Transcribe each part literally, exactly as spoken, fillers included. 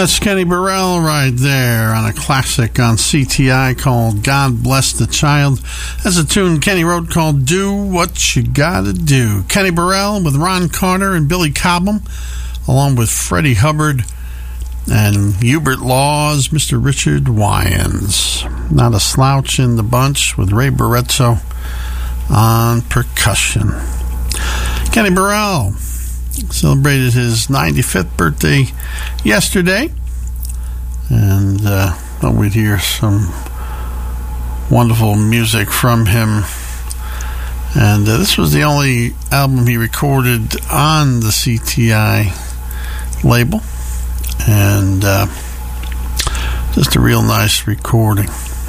That's Kenny Burrell right there on a classic on C T I called God Bless the Child. That's a tune Kenny wrote called Do What You Gotta Do. Kenny Burrell with Ron Carter and Billy Cobham, along with Freddie Hubbard and Hubert Laws, Mister Richard Wyans. Not a slouch in the bunch with Ray Barretto on percussion. Kenny Burrell celebrated his ninety-fifth birthday yesterday, and uh, thought we'd hear some wonderful music from him. And uh, this was the only album he recorded on the C T I label, and uh, just a real nice recording.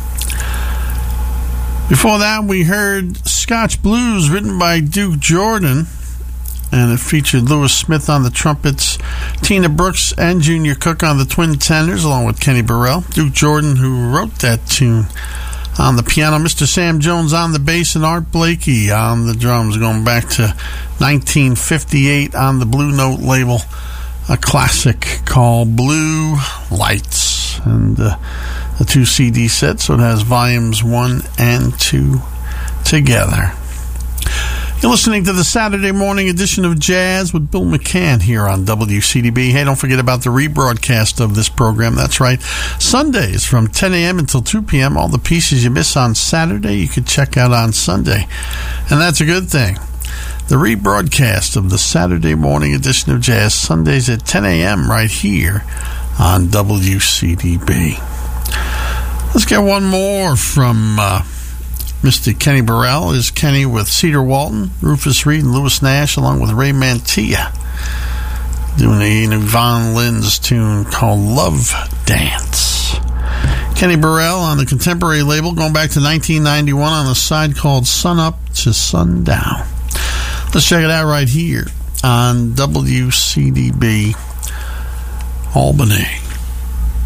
Before that, we heard Scotch Blues, written by Duke Jordan, and it featured Lewis Smith on the trumpets, Tina Brooks and Junior Cook on the twin tenors, along with Kenny Burrell. Duke Jordan, who wrote that tune, on the piano, Mister Sam Jones on the bass, and Art Blakey on the drums, going back to nineteen fifty-eight on the Blue Note label, a classic called Blue Lights. And uh, a two C D set, so it has volumes one and two together. You're listening to the Saturday morning edition of Jazz with Bill McCann here on W C D B. Hey, don't forget about the rebroadcast of this program. That's right. Sundays from ten a.m. until two p.m. All the pieces you miss on Saturday, you can check out on Sunday. And that's a good thing. The rebroadcast of the Saturday morning edition of Jazz, Sundays at ten a.m. right here on W C D B. Let's get one more from uh, Mister Kenny Burrell. Is Kenny with Cedar Walton, Rufus Reed, and Louis Nash, along with Ray Mantilla, doing a new Von Lynn's tune called Love Dance. Kenny Burrell on the contemporary label, going back to nineteen ninety-one on a side called Sun Up to Sundown. Let's check it out right here on W C D B Albany.